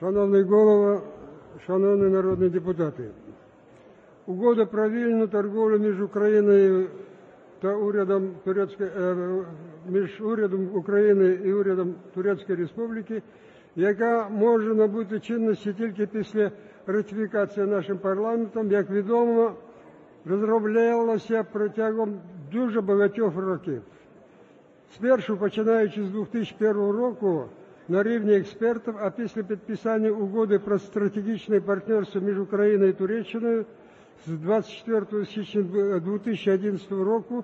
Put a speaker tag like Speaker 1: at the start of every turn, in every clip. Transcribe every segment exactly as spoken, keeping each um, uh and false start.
Speaker 1: Шановний голово, шановні народні депутати, угода про вільну торговлю між Україною та урядом Турецької, між урядом України і урядом Турецької Республіки, яка може набути чинності тільки після ратифікації нашим парламентом, як відомо, розроблялася протягом дуже багатьох років. Спершу, починаючи з дві тисячі першого року, на рівні експертів, а після підписання угоди про стратегічне партнерство між Україною і Туреччиною з двадцять четвертого січня дві тисячі одинадцятого року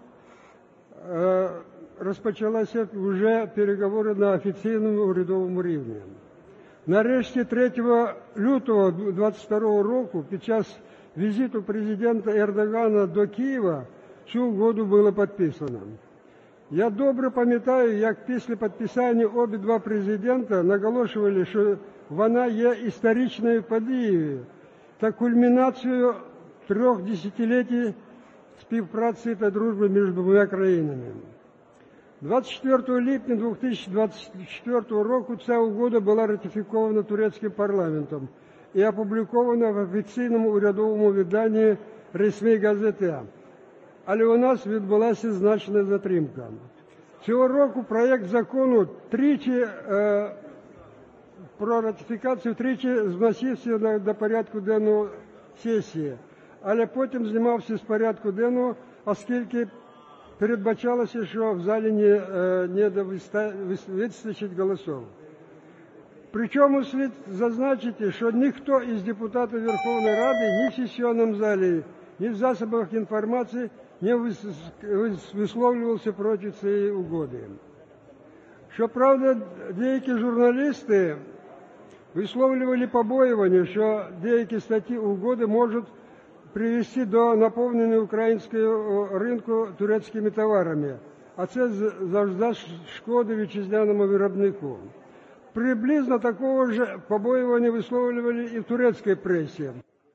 Speaker 1: розпочалися вже переговори на офіційному урядовому рівні. Нарешті третього лютого двадцять другого року під час візиту президента Ердогана до Києва цю угоду було підписано. Я добре пам'ятаю, як після підписання обидва президента наголошували, що вона є історичною подією та кульмінацією трьох десятиліть співпраці та дружби між двома країнами. двадцять четвертого липня дві тисячі двадцять четвертого року ця угода була ратифікована турецьким парламентом і опублікована в офіційному урядовому виданні «Ресмі газета». Але у нас відбулася значна затримка. Цього року проєкт закону тричі е, про ратифікацію тричі зносився до порядку денного сесії, але потім знімався з порядку денного, оскільки передбачалося, що в залі не, е, не вистачить голосів. Причому слід зазначити, що ніхто із депутатів Верховної Ради ні в сесійному залі, ні в засобах інформації не висловлювався проти цієї угоди. Щоправда, деякі журналісти висловлювали побоювання, що деякі статті угоди можуть привести до наповнення українського ринку турецькими товарами, а це завжди шкода вітчизняному виробнику. Приблизно такого ж побоювання висловлювали і в турецькій пресі.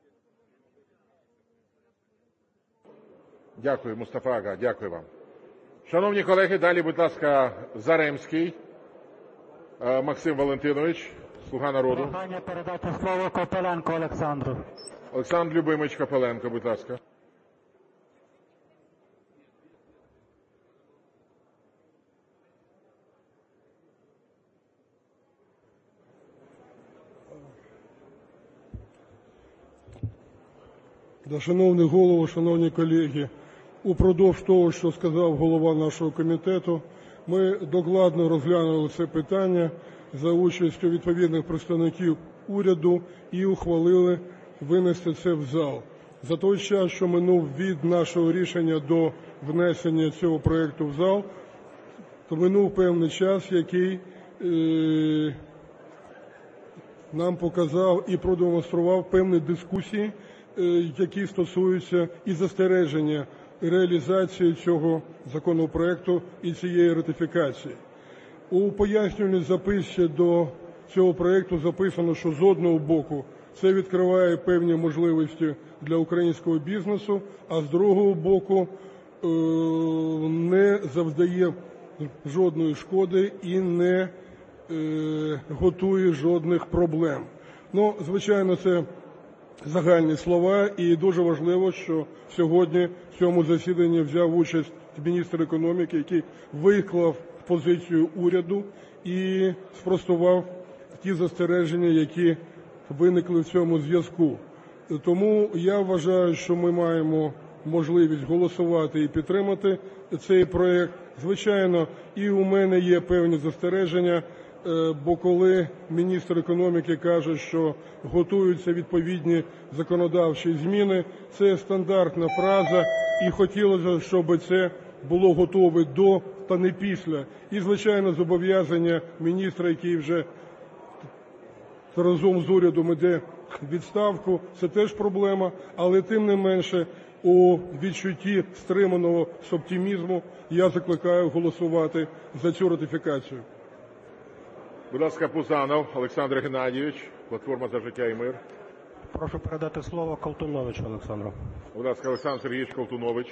Speaker 2: Дякую, Мустафа Ага, дякую вам. Шановні колеги, далі, будь ласка, Заремський Максим Валентинович, «Слуга народу».
Speaker 3: Прохання передати слово Копиленку Олександру.
Speaker 2: Олександр Любимович Копиленко, будь ласка.
Speaker 4: Да, шановний голово, шановні колеги, упродовж того, що сказав голова нашого комітету, ми докладно розглянули це питання за участю відповідних представників уряду і ухвалили винести це в зал. За той час, що минув від нашого рішення до внесення цього проєкту в зал, то минув певний час, який е, нам показав і продемонстрував певні дискусії, які стосуються і застереження реалізації цього законопроекту і цієї ратифікації. У пояснювальній записці до цього проекту записано, що з одного боку це відкриває певні можливості для українського бізнесу, а з другого боку не завдає жодної шкоди і не готує жодних проблем. Ну, звичайно, це загальні слова, і дуже важливо, що сьогодні в цьому засіданні взяв участь міністр економіки, який виклав позицію уряду і спростував ті застереження, які виникли в цьому зв'язку. Тому я вважаю, що ми маємо можливість голосувати і підтримати цей проєкт. Звичайно, і у мене є певні застереження, бо коли міністр економіки каже, що готуються відповідні законодавчі зміни, це стандартна фраза, і хотілося, щоб це було готове до та не після. І, звичайно, зобов'язання міністра, який вже разом з урядом іде в відставку, це теж проблема, але тим не менше у відчутті стриманого оптимізму я закликаю голосувати за цю ратифікацію.
Speaker 2: Будь ласка, Пузанов Олександр Геннадійович, «Платформа за життя і мир».
Speaker 3: Прошу передати слово Колтуновичу Олександру.
Speaker 2: Будь ласка, Олександр Сергійович Колтунович.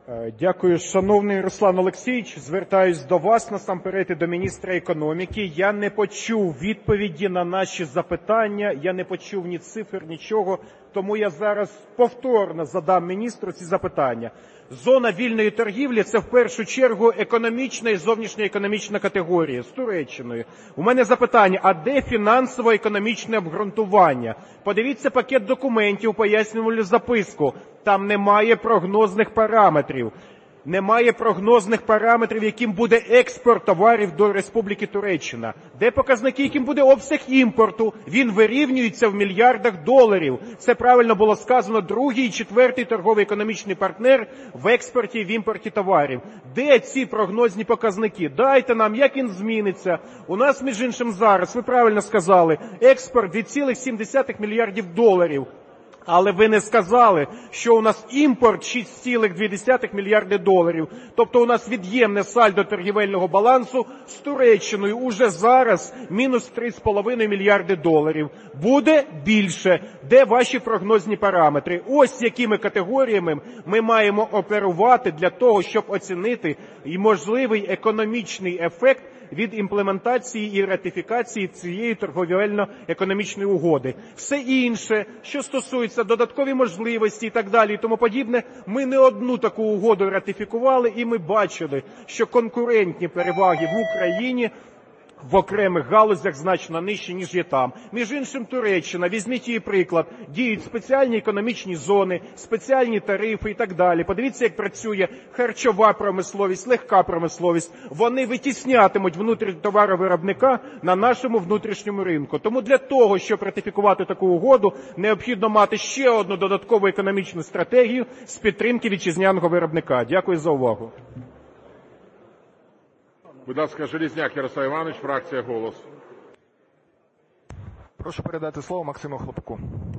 Speaker 5: Дякую, шановний Руслан Олексійович. Звертаюсь до вас насамперед і до міністра економіки. Я не почув відповіді на наші запитання, я не почув ні цифр, нічого, тому я зараз повторно задам міністру ці запитання. Зона вільної торгівлі – це в першу чергу економічна і зовнішньоекономічна категорія з Туреччиною. У мене запитання, а де фінансово-економічне обґрунтування? Подивіться пакет документів, пояснювальну записку. Там немає прогнозних параметрів. Немає прогнозних параметрів, яким буде експорт товарів до Республіки Туреччина. Де показники, яким буде обсяг імпорту? Він вирівнюється в мільярдах доларів. Це правильно було сказано, другий і четвертий торговий економічний партнер в експорті і в імпорті товарів. Де ці прогнозні показники? Дайте нам, як він зміниться. У нас, між іншим, зараз, ви правильно сказали, експорт два цілих сім десятих мільярдів доларів. Але ви не сказали, що у нас імпорт шість цілих дві десятих мільярди доларів. Тобто у нас від'ємне сальдо торгівельного балансу з Туреччиною уже зараз мінус три з половиною мільярди доларів. Буде більше. Де ваші прогнозні параметри? Ось якими категоріями ми маємо оперувати для того, щоб оцінити і можливий економічний ефект від імплементації і ратифікації цієї торговельно-економічної угоди. Все інше, що стосується додаткові можливості і так далі і тому подібне, ми не одну таку угоду ратифікували і ми бачили, що конкурентні переваги в Україні в окремих галузях значно нижче, ніж є там. Між іншим, Туреччина, візьміть її приклад, діють спеціальні економічні зони, спеціальні тарифи і так далі. Подивіться, як працює харчова промисловість, легка промисловість. Вони витіснятимуть внутрішнього товаровиробника на нашому внутрішньому ринку. Тому для того, щоб ратифікувати таку угоду, необхідно мати ще одну додаткову економічну стратегію з підтримки вітчизняного виробника. Дякую за увагу.
Speaker 2: Будь ласка, Железняк Ярослав Іванович, фракція «Голос».
Speaker 6: Прошу передати слово Максиму Хлопку.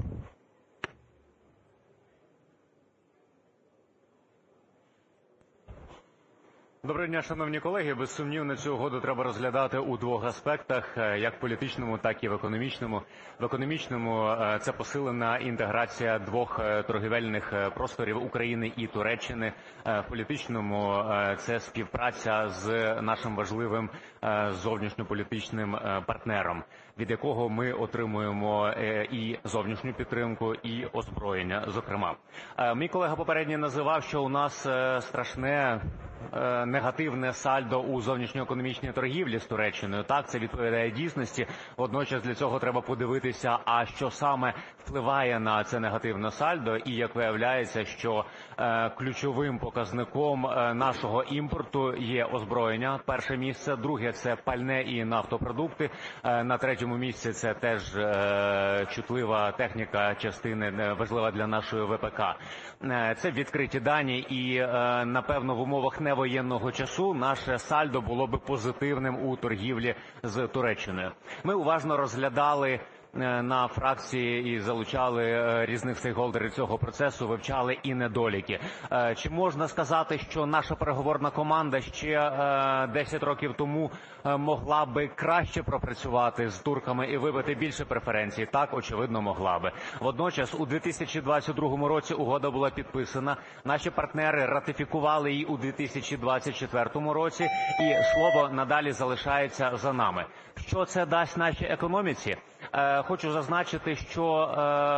Speaker 7: Доброго дня, шановні колеги. Безсумнівно, цю угоду треба розглядати у двох аспектах, як політичному, так і в економічному. В економічному це посилена інтеграція двох торгівельних просторів України і Туреччини. В політичному це співпраця з нашим важливим зовнішньополітичним партнером, від якого ми отримуємо і зовнішню підтримку, і озброєння, зокрема. Мій колега попередньо називав, що у нас страшне негативне сальдо у зовнішньоекономічній торгівлі з Туреччиною. Так, це відповідає дійсності. Водночас для цього треба подивитися, а що саме впливає на це негативне сальдо. І як виявляється, що е, ключовим показником е, нашого імпорту є озброєння. Перше місце. Друге – це пальне і нафтопродукти. Е, на третьому місці це теж е, чутлива техніка частини, важлива для нашої ВПК. Е, це відкриті дані і, е, напевно, в умовах невоєнного часу наше сальдо було би позитивним у торгівлі з Туреччиною. Ми уважно розглядали на фракції і залучали різних стейкхолдерів цього процесу, вивчали і недоліки. Чи можна сказати, що наша переговорна команда ще десять років тому могла би краще пропрацювати з турками і вибити більше преференцій? Так, очевидно, могла би. Водночас, у дві тисячі двадцять другому році угода була підписана, наші партнери ратифікували її у дві тисячі двадцять четвертому році, і слово надалі залишається за нами. Що це дасть нашій економіці? Хочу зазначити, що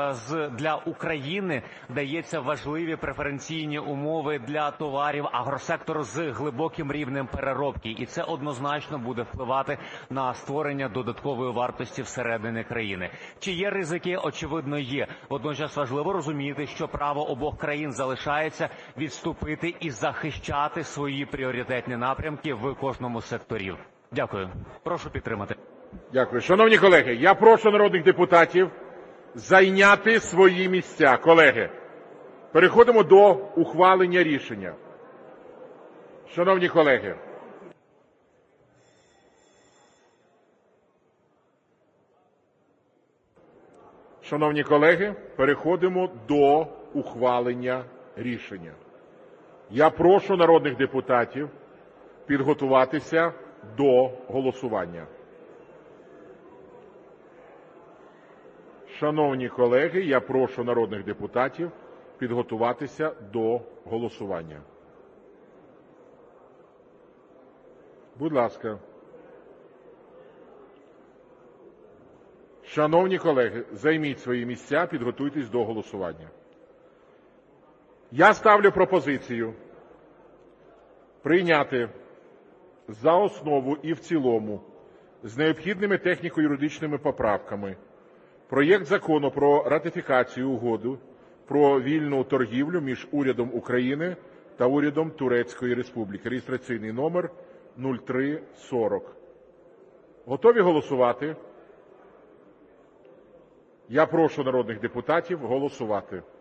Speaker 7: для України дається важливі преференційні умови для товарів агросектору з глибоким рівнем переробки. І це однозначно буде впливати на створення додаткової вартості всередині країни. Чи є ризики? Очевидно, є. Водночас важливо розуміти, що право обох країн залишається відступити і захищати свої пріоритетні напрямки в кожному з секторів. Дякую. Прошу підтримати.
Speaker 2: Дякую. Шановні колеги, я прошу народних депутатів зайняти свої місця. Колеги, переходимо до ухвалення рішення. Шановні колеги, шановні колеги, переходимо до ухвалення рішення. Я прошу народних депутатів підготуватися до голосування. Шановні колеги, я прошу народних депутатів підготуватися до голосування. Будь ласка. Шановні колеги, займіть свої місця, підготуйтесь до голосування. Я ставлю пропозицію прийняти за основу і в цілому з необхідними техніко-юридичними поправками проєкт Закону про ратифікацію Угоди про вільну торгівлю між Урядом України та Урядом Турецької Республіки, реєстраційний номер нуль три сорок. Готові голосувати? Я прошу народних депутатів голосувати.